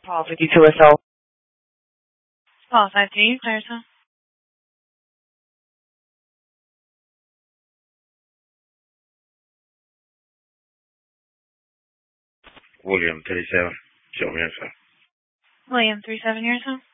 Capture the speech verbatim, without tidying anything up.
Paul fifty-two S L. Paul five three, Clarissa. William thirty-seven, show me info. William three seven years old.